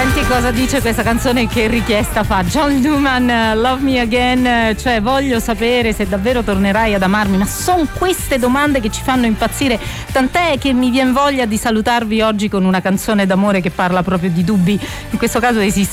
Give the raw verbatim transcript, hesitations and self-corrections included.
Senti cosa dice questa canzone, che richiesta fa. John Newman, uh, Love Me Again, cioè voglio sapere se davvero tornerai ad amarmi, ma sono queste domande che ci fanno impazzire, tant'è che mi viene voglia di salutarvi oggi con una canzone d'amore che parla proprio di dubbi, in questo caso esiste